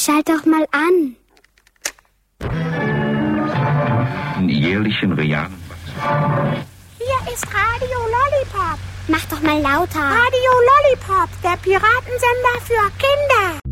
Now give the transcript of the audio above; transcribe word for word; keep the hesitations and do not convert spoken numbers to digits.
schalt doch mal an. In jährlichen realen Wachstum. Hier ist Radio Lollipop. Mach doch mal lauter. Radio Lollipop, der Piratensender für Kinder.